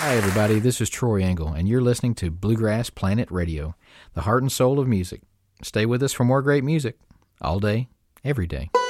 Hi, everybody. This is Troy Engel, and you're listening to Bluegrass Planet Radio, the heart and soul of music. Stay with us for more great music, all day, every day.